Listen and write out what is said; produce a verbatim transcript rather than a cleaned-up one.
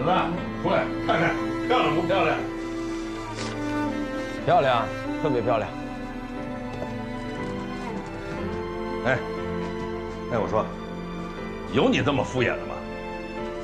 子，出来看看，漂亮不漂亮？ 漂亮，特别漂亮。 哎，哎，我说，有你这么敷衍的吗？